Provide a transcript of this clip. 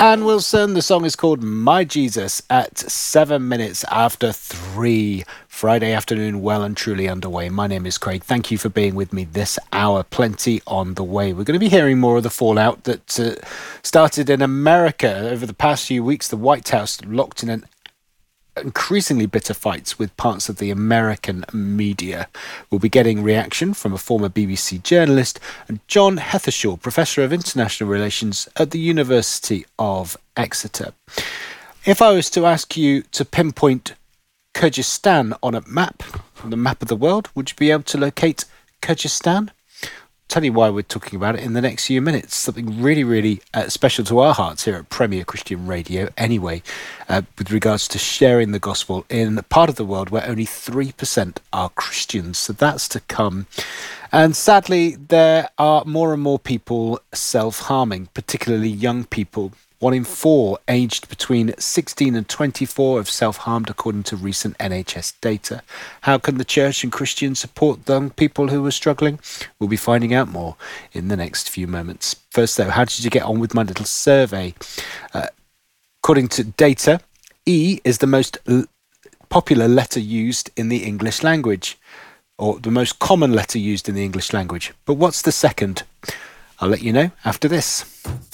Ann Wilson. The song is called My Jesus at 7 minutes after 3. Friday afternoon, well and truly underway. My name is Craig. Thank you for being with me this hour. Plenty on the way. We're going to be hearing more of the fallout that started in America over the past few weeks. The White House locked in an increasingly bitter fights with parts of the American media. We'll be getting reaction from a former BBC journalist and John Heathershaw, Professor of International Relations at the University of Exeter. If I was to ask you to pinpoint Kyrgyzstan on a map, on the map of the world, would you be able to locate Kyrgyzstan? Tell you why we're talking about it in the next few minutes. Something really, really special to our hearts here at Premier Christian Radio anyway, with regards to sharing the gospel in a part of the world where only 3% are Christians. So that's to come. And sadly, there are more and more people self-harming, particularly young people. 1 in 4 aged between 16 and 24 have self-harmed, according to recent NHS data. How can the church and Christians support young people who are struggling? We'll be finding out more in the next few moments. First, though, how did you get on with my little survey? According to data, E is the most popular letter used in the English language, or the most common letter used in the English language. But what's the second? I'll let you know after this.